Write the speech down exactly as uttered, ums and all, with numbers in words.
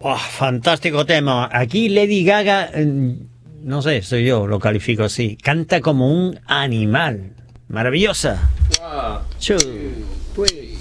Oh, fantástico tema. Aquí Lady Gaga, no sé, soy yo, lo califico así. Canta como un animal. Maravillosa. One, Two, two, three.